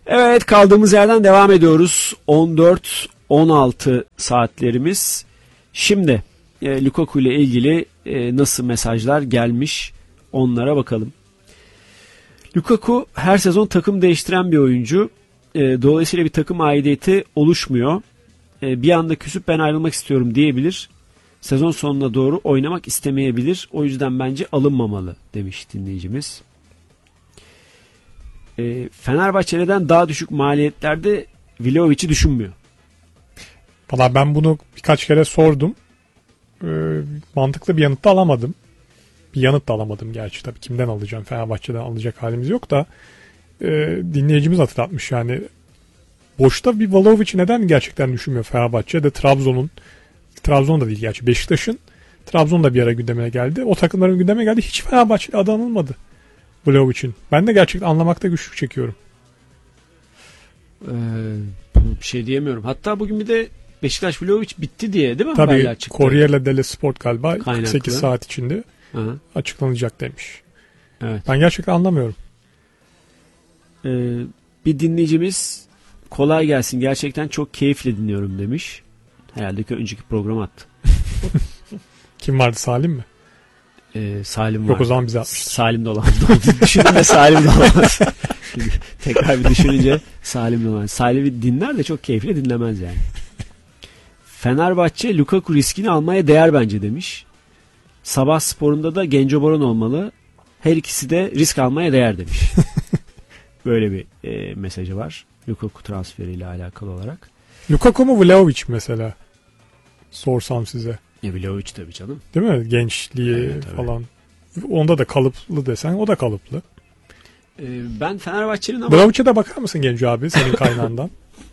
Evet, kaldığımız yerden devam ediyoruz. 14-16 saatlerimiz. Şimdi Lukaku ile ilgili nasıl mesajlar gelmiş onlara bakalım. Lukaku her sezon takım değiştiren bir oyuncu. Dolayısıyla bir takım aidiyeti oluşmuyor. Bir anda küsüp ben ayrılmak istiyorum diyebilir. Sezon sonuna doğru oynamak istemeyebilir. O yüzden bence alınmamalı demiş dinleyicimiz. Fenerbahçe'den daha düşük maliyetlerde Vlahovic'i düşünmüyor. Valla ben bunu birkaç kere sordum. Mantıklı bir yanıt da alamadım. Bir yanıt da alamadım gerçi tabii. Kimden alacağım? Fenerbahçe'den alacak halimiz yok da dinleyicimiz hatırlatmış yani. Boşta bir Vlahovic'i neden gerçekten düşünmüyor Fenerbahçe de Trabzon da değil gerçi, Beşiktaş'ın, Trabzon da bir ara gündemine geldi. O takımların gündemine geldi. Hiç Fenerbahçe'de adı anılmadı Vlahovic'in. Ben de gerçekten anlamakta güçlük çekiyorum. Bir şey diyemiyorum. Hatta bugün bir de Beşiktaş Vlahovic bitti diye değil mi? Tabii Corriere dello Sport galiba kaynaklı. 48 saat içinde Hı. açıklanacak demiş. Evet. Ben gerçekten anlamıyorum. Bir dinleyicimiz kolay gelsin, gerçekten çok keyifle dinliyorum demiş. Herhalde ki önceki program attı. Kim vardı, Salim mi? Salim var. Yok, o zaman bize atmıştır. Salim de olamaz. Düşündüm de Salim de olamaz. Tekrar bir düşününce Salim de olamaz. Salim'i dinler de çok keyifle dinlemez yani. Fenerbahçe Lukaku riskini almaya değer bence demiş. Sabah sporunda da Genco Boran olmalı. Her ikisi de risk almaya değer demiş. Böyle bir mesajı var. Lukaku transferiyle alakalı olarak. Lukaku mu Vlahovic mesela? Sorsam size. Vlahovic tabii canım. Değil mi? Gençliği evet, falan. Onda da kalıplı desen o da kalıplı. Ben Fenerbahçe'nin ama... Vlahovic'e de bakar mısın Genco abi senin kaynağından?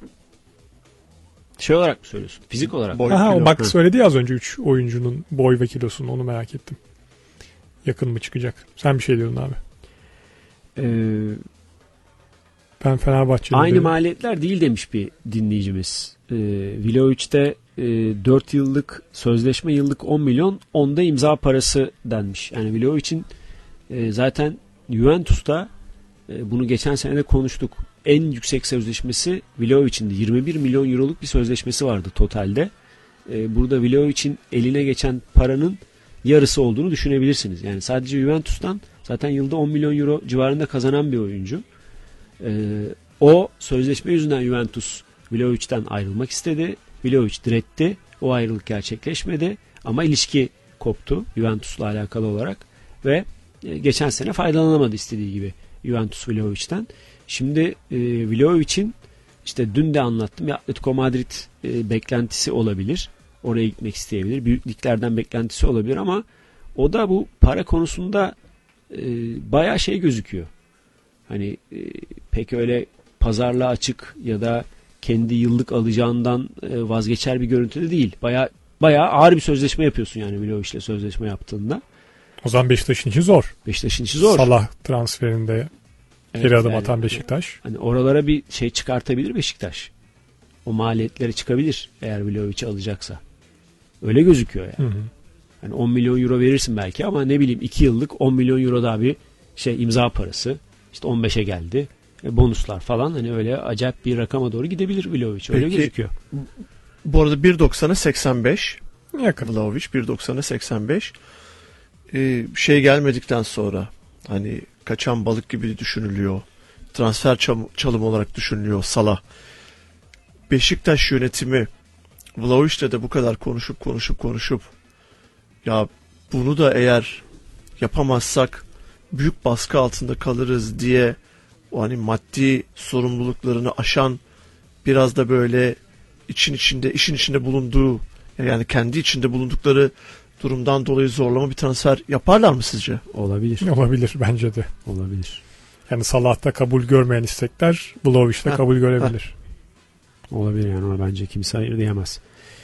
Şey olarak mı söylüyorsun? Fizik olarak. Aha, bak söyledi ya az önce 3 oyuncunun boy ve kilosunu, onu merak ettim. Yakın mı çıkacak? Sen bir şey diyordun abi. Ben Fenerbahçe'de... Aynı maliyetler değil demiş bir dinleyicimiz. Vlahovic'te 4 yıllık sözleşme, yıllık 10 milyon, onda imza parası denmiş. Yani Vlahovic'in zaten Juventus'ta bunu geçen sene de konuştuk. En yüksek sözleşmesi Vlahovic'in de 21 milyon euroluk bir sözleşmesi vardı totalde. Burada Vlahovic'in eline geçen paranın yarısı olduğunu düşünebilirsiniz. Yani sadece Juventus'tan zaten yılda 10 milyon euro civarında kazanan bir oyuncu. O sözleşme yüzünden Juventus Vlahovic'ten ayrılmak istedi. Vlahovic diretti. O ayrılık gerçekleşmedi. Ama ilişki koptu Juventus'la alakalı olarak. Ve geçen sene faydalanamadı istediği gibi Juventus Vlahovic'ten. Şimdi Vlahovic'in işte dün de anlattım ya, Atletico Madrid beklentisi olabilir. Oraya gitmek isteyebilir. Büyük liglerden beklentisi olabilir ama o da bu para konusunda bayağı şey gözüküyor. Hani pek öyle pazarlığa açık ya da kendi yıllık alacağından vazgeçer bir görüntüde değil. Bayağı ağır bir sözleşme yapıyorsun yani Vlahovic'le sözleşme yaptığında. O zaman Beşiktaş'ın işi zor. Beşiktaş'ın işi zor. Salah transferinde geri adım atan Beşiktaş. Hani oralara bir şey çıkartabilir Beşiktaş. O maliyetleri çıkabilir eğer Vlahovic'i alacaksa. Öyle gözüküyor yani. Hı hı. Hani 10 milyon euro verirsin belki ama ne bileyim 2 yıllık 10 milyon euro daha bir imza parası. İşte 15'e geldi. Bonuslar falan, hani öyle acayip bir rakama doğru gidebilir Vlahovic. Öyle gözüküyor. Bu arada 1.90'a 85. Yakın. Vlahovic 1.90'a 85. Şey gelmedikten sonra hani kaçan balık gibi düşünülüyor. Transfer çalımı olarak düşünülüyor Salah. Beşiktaş yönetimi Vlahovic'le de bu kadar konuşup ya bunu da eğer yapamazsak büyük baskı altında kalırız diye o hani maddi sorumluluklarını aşan, biraz da böyle işin içinde bulunduğu, yani kendi içinde bulundukları durumdan dolayı zorlama bir transfer yaparlar mı sizce? Olabilir. Olabilir bence de. Olabilir. Yani Salah'ta kabul görmeyen istekler Vlahovic'te kabul görebilir. Olabilir yani, ama bence kimse hayır diyemez.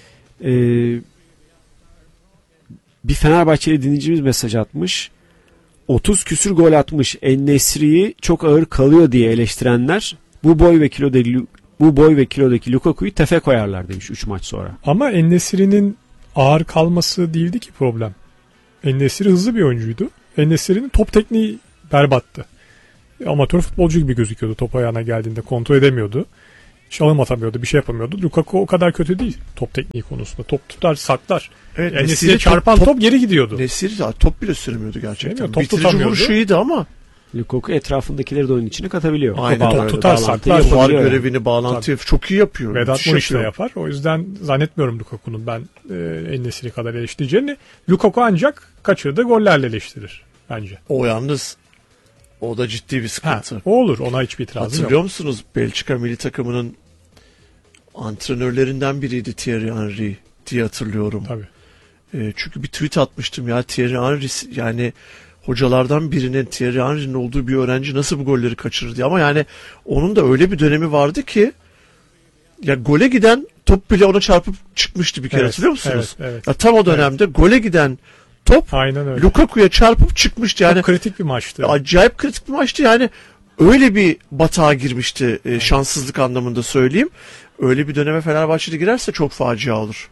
Bir Fenerbahçeli dinleyicimiz mesaj atmış. 30 küsür gol atmış En-Nesyri'yi çok ağır kalıyor diye eleştirenler bu boy ve kilodaki Lukaku'yu tefe koyarlar demiş 3 maç sonra. Ama En-Nesyri'nin ağır kalması değildi ki problem. En-Nesyri hızlı bir oyuncuydu. En-Nesyri'nin top tekniği berbattı. amatör futbolcu gibi gözüküyordu top ayağına geldiğinde. Kontrol edemiyordu. Çalım atamıyordu, bir şey yapamıyordu. Lukaku o kadar kötü değil top tekniği konusunda. Top tutar, saklar. Evet, En-Nesyri'ye çarpan top geri gidiyordu. Nesiri top bile sürmüyordu gerçekten. Top Bitirici tutamıyordu. vuruşu iyiydi ama Lukaku etrafındakileri de oyun içine katabiliyor. Aynen Bağlantı- öyle. Tutar, bağlantıyı saklar, yapabiliyor var yani. görevini, bağlantıyı çok iyi yapıyor. Vedat Müthiş Muriç de yapıyor. yapar. O yüzden zannetmiyorum Lukaku'nun ben En-Nesyri kadar eleştireceğini. Lukaku ancak kaçırdığı gollerle eleştirir bence. O yalnız o da ciddi bir sıkıntı. O olur. Ona hiçbir itirazım Hatırlıyor yok. musunuz? Belçika milli takımının antrenörlerinden biriydi Thierry Henry diye hatırlıyorum. Tabii. Çünkü bir tweet atmıştım ya, Thierry Henry, yani hocalardan birinin Thierry Henry'nin olduğu bir öğrenci nasıl bu golleri kaçırır diye. Ama yani onun da öyle bir dönemi vardı ki ya gole giden top bile ona çarpıp çıkmıştı bir kere, hatırlıyor musunuz? Evet. Ya tam o dönemde gole giden top Aynen öyle. Lukaku'ya çarpıp çıkmıştı. Yani Çok kritik bir maçtı. acayip kritik bir maçtı yani. Öyle bir batağa girmişti, şanssızlık anlamında söyleyeyim. Öyle bir döneme Fenerbahçe'de girerse çok facia olur.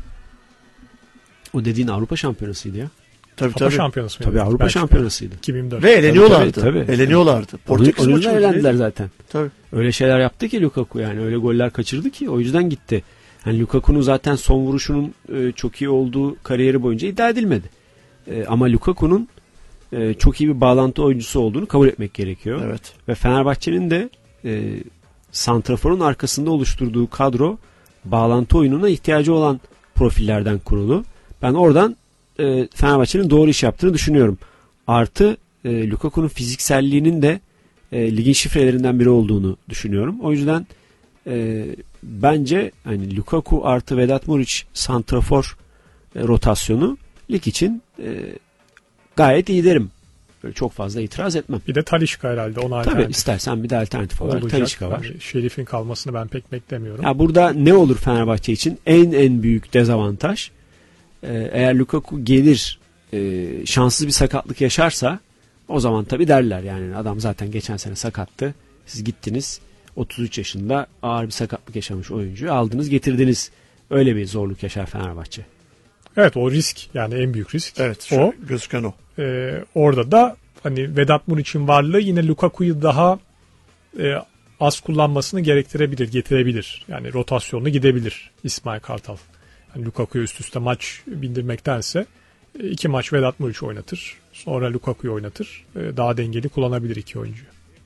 O dediğin Avrupa Şampiyonası'ydı ya. Tabii Avrupa şampiyonası mıydı? Tabii Avrupa Belçika. Şampiyonası'ydı. 2004. Ve eleniyorlardı. Tabii. Eleniyorlardı. Portekiz Onun maçı yüzünden mıydı, elendiler neydi? zaten. Tabii. Öyle şeyler yaptı ki Lukaku, yani öyle goller kaçırdı ki o yüzden gitti. Yani Lukaku'nun zaten son vuruşunun çok iyi olduğu kariyeri boyunca iddia edilmedi. Ama Lukaku'nun çok iyi bir bağlantı oyuncusu olduğunu kabul etmek gerekiyor. Evet. Ve Fenerbahçe'nin de santraforun arkasında oluşturduğu kadro bağlantı oyununa ihtiyacı olan profillerden kurulu. Ben oradan Fenerbahçe'nin doğru iş yaptığını düşünüyorum. Artı Lukaku'nun fizikselliğinin de ligin şifrelerinden biri olduğunu düşünüyorum. O yüzden bence hani Lukaku artı Vedat Muriç santrafor rotasyonu lig için gayet iyi derim. Böyle çok fazla itiraz etmem. Bir de Talisca herhalde. Ona Tabii alternatif istersen bir de alternatif olarak olacak. Talisca var. Yani Şerif'in kalmasını ben pek beklemiyorum. Ya burada ne olur Fenerbahçe için? En büyük dezavantaj, eğer Lukaku gelir şanssız bir sakatlık yaşarsa, o zaman tabii derler yani adam zaten geçen sene sakattı. Siz gittiniz 33 yaşında ağır bir sakatlık yaşamış oyuncuyu aldınız getirdiniz. Öyle bir zorluk yaşar Fenerbahçe. Evet, o risk, yani en büyük risk. Evet. O. Gözüken o. Orada da hani Vedat Muriç'in varlığı yine Lukaku'yu daha az kullanmasını getirebilir. Yani rotasyonlu gidebilir İsmail Kartal. Yani Lukaku'ya üst üste maç bindirmektense 2 maç Vedat Muriç oynatır. Sonra Lukaku'yu oynatır. Daha dengeli kullanabilir iki oyuncuyu.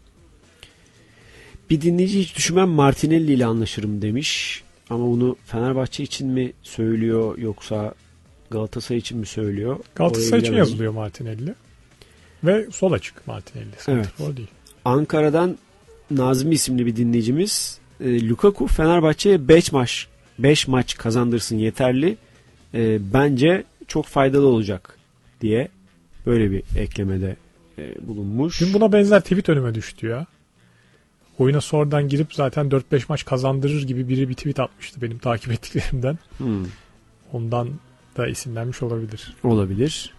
Bir dinleyici hiç düşünmem Martinelli ile anlaşırım demiş. Ama bunu Fenerbahçe için mi söylüyor yoksa Galatasaray için mi söylüyor? Galatasaray için Orayı yazılıyor Martinelli. Ve sol açık Martinelli. Santrafor değil. Ankara'dan Nazmi isimli bir dinleyicimiz Lukaku Fenerbahçe'ye 5 maç kazandırsın yeterli. Bence çok faydalı olacak diye böyle bir eklemede bulunmuş. Dün buna benzer tweet önüme düştü ya. Oyuna sonradan girip zaten 4-5 maç kazandırır gibi biri bir tweet atmıştı benim takip ettiklerimden. Ondan da esinlenmiş olabilir. Olabilir.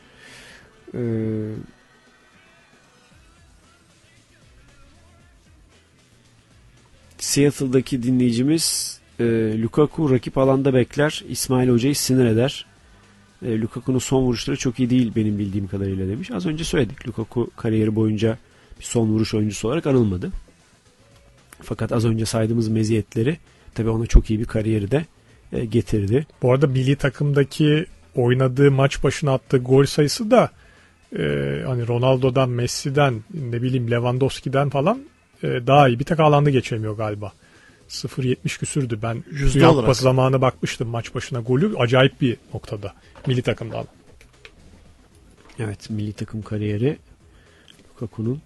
Seattle'daki dinleyicimiz Lukaku rakip alanda bekler, İsmail Hoca'yı sinir eder. Lukaku'nun son vuruşları çok iyi değil benim bildiğim kadarıyla demiş. Az önce söyledik. Lukaku kariyeri boyunca bir son vuruş oyuncusu olarak anılmadı. Fakat az önce saydığımız meziyetleri tabii ona çok iyi bir kariyeri de getirdi. Bu arada milli takımdaki oynadığı maç başına attığı gol sayısı da hani Ronaldo'dan, Messi'den, ne bileyim Lewandowski'den falan daha iyi. Bir tek alanda geçemiyor galiba. 0.70 küsürdü. Ben Dünya Kupası zamanı bakmıştım maç başına golü. Acayip bir noktada. Milli takımda. Evet, milli takım kariyeri Lukaku'nun.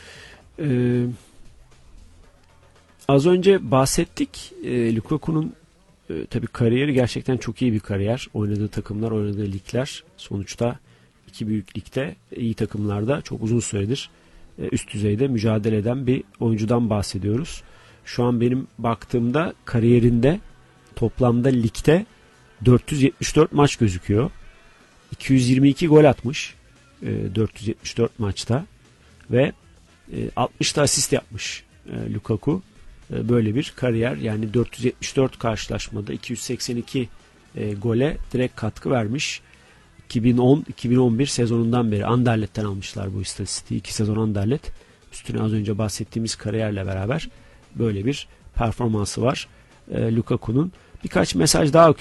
Az önce bahsettik. Lukaku'nun tabii kariyeri gerçekten çok iyi bir kariyer. Oynadığı takımlar, oynadığı ligler. Sonuçta iki büyük ligde, iyi takımlarda çok uzun süredir üst düzeyde mücadele eden bir oyuncudan bahsediyoruz. Şu an benim baktığımda kariyerinde toplamda ligde 474 maç gözüküyor. 222 gol atmış 474 maçta ve 60 da asist yapmış Lukaku. Böyle bir kariyer, yani 474 karşılaşmada 282 gole direkt katkı vermiş. 2010-2011 sezonundan beri Anderlet'ten almışlar bu istatistiği. 2 sezon Anderlet. Üstüne az önce bahsettiğimiz kariyerle beraber böyle bir performansı var Lukaku'nun. Birkaç mesaj daha